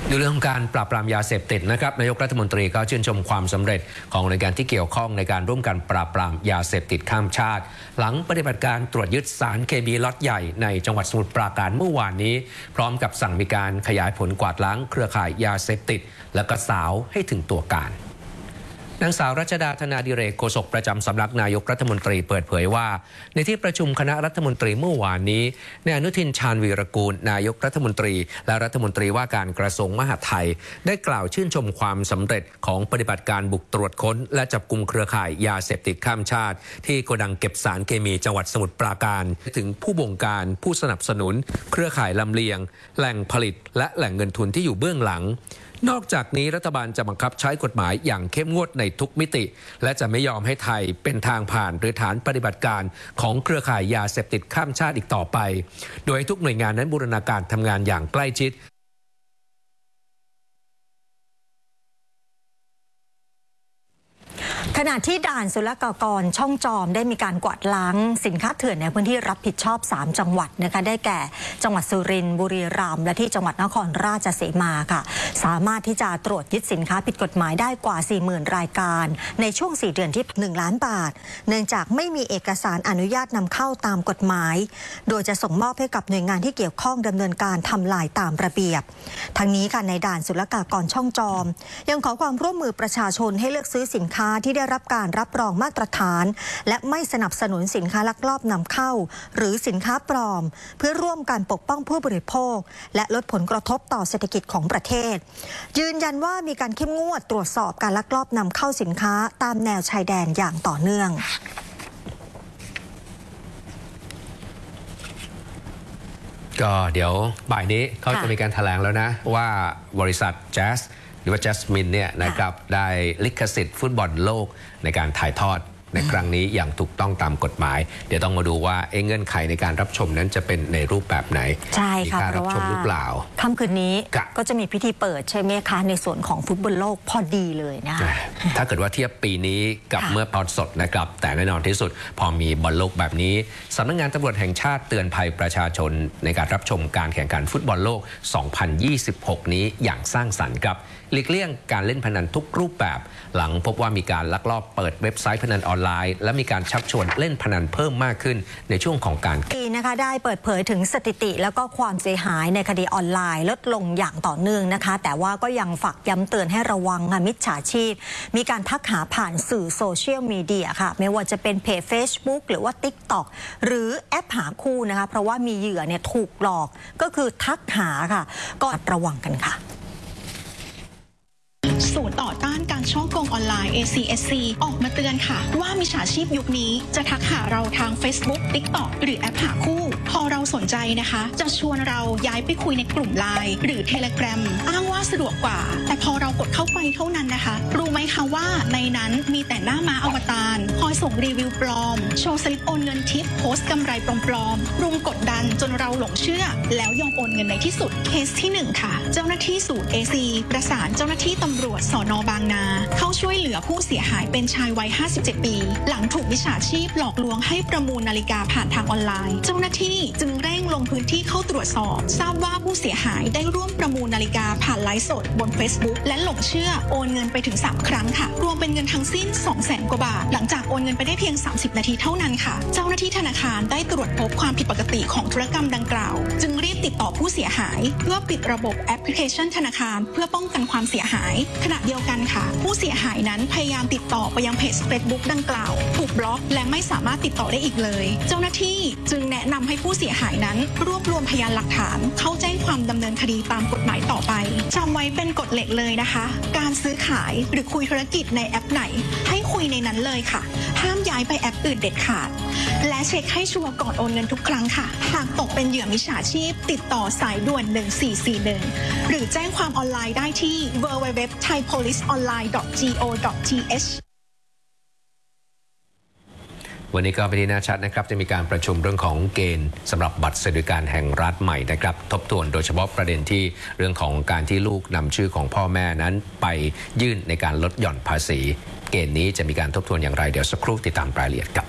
ในเรื่องของการปราบปรามยาเสพติดนะครับนายกรัฐมนตรีก็ชื่นชมความสำเร็จของหน่วยงานที่เกี่ยวข้องในการร่วมกันปราบปรามยาเสพติดข้ามชาติหลังปฏิบัติการตรวจยึดสารเคมีล็อตใหญ่ในจังหวัดสมุทรปราการเมื่อวานนี้พร้อมกับสั่งมีการขยายผลกวาดล้างเครือข่ายยาเสพติดและก็สาวให้ถึงตัวการนางสาวรัชดาธนาดิเรกโฆษกประจำสำนักนายกรัฐมนตรีเปิดเผยว่าในที่ประชุมคณะรัฐมนตรีเมื่อวานนี้นายอนุทินชาญวีรกูลนายกรัฐมนตรีและรัฐมนตรีว่าการกระทรวงมหาดไทยได้กล่าวชื่นชมความสำเร็จของปฏิบัติการบุกตรวจค้นและจับกุมเครือข่ายยาเสพติดข้ามชาติที่โกดังเก็บสารเคมีจังหวัดสมุทรปราการถึงผู้บงการผู้สนับสนุนเครือข่ายลำเลียงแหล่งผลิตและแหล่งเงินทุนที่อยู่เบื้องหลังนอกจากนี้รัฐบาลจะบังคับใช้กฎหมายอย่างเข้มงวดในทุกมิติและจะไม่ยอมให้ไทยเป็นทางผ่านหรือฐานปฏิบัติการของเครือข่ายยาเสพติดข้ามชาติอีกต่อไปโดยทุกหน่วยงานนั้นบูรณาการทำงานอย่างใกล้ชิดขณะที่ด่านศุลกากรช่องจอมได้มีการกวาดล้างสินค้าเถื่อนในพื้นที่รับผิดชอบ3จังหวัดนะคะได้แก่จังหวัดสุรินทร์บุรีรัมย์และที่จังหวัดนครราชสีมาค่ะสามารถที่จะตรวจยึดสินค้าผิดกฎหมายได้กว่า 40,000 รายการในช่วง4เดือนที่1 ล้านบาทเนื่องจากไม่มีเอกสารอนุญาตนำเข้าตามกฎหมายโดยจะส่งมอบให้กับหน่วยงานที่เกี่ยวข้องดำเนินการทำลายตามระเบียบทั้งนี้ค่ะในด่านศุลกากรช่องจอมยังขอความร่วมมือประชาชนให้เลือกซื้อสินค้าที่ได้รับการรับรองมาตรฐานและไม่สนับสนุนสินค้าลักลอบนำเข้าหรือสินค้าปลอมเพื่อร่วมกันปกป้องผู้บริโภคและลดผลกระทบต่อเศรษฐกิจของประเทศยืนยันว่ามีการเข้มงวดตรวจสอบการลักลอบนำเข้าสินค้าตามแนวชายแดนอย่างต่อเนื่องก็เดี๋ยวบ่ายนี้เขาจะมีการแถลงแล้วนะว่าบริษัทแจ๊สหรือว่า Jasmine เนี่ยนะครับได้ลิขสิทธิ์ฟุตบอลโลกในการถ่ายทอดในครั้งนี้อย่างถูกต้องตามกฎหมายเดี๋ยวต้องมาดูว่าเงื่อนไขในการรับชมนั้นจะเป็นในรูปแบบไหนใช่ค่ะเพราะว่าหรือเปล่าค่ำคืนนี้ก็จะมีพิธีเปิดใช่ไหมคะในส่วนของฟุตบอลโลกพอดีเลยนะถ้าเกิดว่าเทียบปีนี้กับเมื่อตอนสดนะครับแต่แน่นอนที่สุดพอมีบอลโลกแบบนี้สำนักงานตำรวจแห่งชาติเตือนภัยประชาชนในการรับชมการแข่งขันฟุตบอลโลก 2026 นี้อย่างสร้างสรรค์ครับหลีกเลี่ยงการเล่นพนันทุกรูปแบบหลังพบว่ามีการลักลอบเปิดเว็บไซต์พนันออนไลน์และมีการชักชวนเล่นพนันเพิ่มมากขึ้นในช่วงของการนะคะได้เปิดเผยถึงสถิติแล้วก็ความเสียหายในคดีออนไลน์ลดลงอย่างต่อเนื่องนะคะแต่ว่าก็ยังฝากย้ำเตือนให้ระวังมิจฉาชีพมีการทักหาผ่านสื่อโซเชียลมีเดียค่ะไม่ว่าจะเป็นเพจ Facebook หรือว่า TikTok หรือแอปหาคู่นะคะเพราะว่ามีเหยื่อเนี่ยถูกหลอกก็คือทักหาค่ะก็ระวังกันค่ะศูนย์ต่อต้านการฉ้อโกงออนไลน์ ACSC ออกมาเตือนค่ะว่ามิจฉาชีพยุคนี้จะทักหาเราทาง Facebook TikTok หรือแอปหาคู่พอเราสนใจนะคะจะชวนเราย้ายไปคุยในกลุ่ม LINE หรือ Telegram อ้างว่าสะดวกกว่าแต่พอเรากดเข้าไปเท่านั้นนะคะรู้ไหมคะว่าในนั้นมีแต่หน้าม้าอวตารคอยส่งรีวิวปลอมโชว์สลิปโอนเงินทิปโพสต์กำไรปลอมๆรุมกดดันจนเราหลงเชื่อแล้วยอมโอนเงินในที่สุดเคสที่1ค่ะเจ้าหน้าที่ศูนย์ AC ประสานเจ้าหน้าที่ตำรวจสน.บางนาเข้าช่วยเหลือผู้เสียหายเป็นชายวัย57 ปีหลังถูกมิจฉาชีพหลอกลวงให้ประมูลนาฬิกาผ่านทางออนไลน์เจ้าหน้าที่จึงเร่งลงพื้นที่เข้าตรวจสอบทราบว่าผู้เสียหายได้ร่วมประมูลนาฬิกาผ่านไลฟ์สดบน Facebook และหลงเชื่อโอนเงินไปถึง3 ครั้งค่ะรวมเป็นเงินทั้งสิ้น 200,000 กว่าบาทหลังจากโอนเงินไปได้เพียง30 นาทีเท่านั้นค่ะเจ้าหน้าที่ธนาคารได้ตรวจพบความผิดปกติของธุรกรรมดังกล่าวจึงรีบติดต่อผู้เสียหายเพื่อปิดระบบแอปพลิเคชันธนาคารเพื่อป้องกันความเสียหายขณะเดียวกันค่ะผู้เสียหายนั้นพยายามติดต่อไปยังเพจ Facebook ดังกล่าวถูกบล็อกและไม่สามารถติดต่อได้อีกเลยเจ้าหน้าที่จึงแนะนำให้ผู้เสียหายนั้นรวบรวมพยานหลักฐานเข้าแจ้งความดำเนินคดีตามกฎหมายต่อไปจำไว้เป็นกฎเหล็กเลยนะคะการซื้อขายหรือคุยธุรกิจในแอปไหนให้คุยในนั้นเลยค่ะห้ามย้ายไปแอปอื่นเด็ดขาดและเช็คให้ชัวร์ก่อนโอนเงินทุกครั้งค่ะหากตกเป็นเหยื่อมิจฉาชีพติดต่อสายด่วน1441หรือแจ้งความออนไลน์ได้ที่ www.thaipoliceonline.go.th วันนี้ก็เป็นที่น่าชัดนะครับจะมีการประชุมเรื่องของเกณฑ์สำหรับบัตรสวัสดิการแห่งรัฐใหม่นะครับทบทวนโดยเฉพาะประเด็นที่เรื่องของการที่ลูกนำชื่อของพ่อแม่นั้นไปยื่นในการลดหย่อนภาษีเกณฑ์นี้จะมีการทบทวนอย่างไรเดี๋ยวสักครู่ติดตามรายละเอียดครับ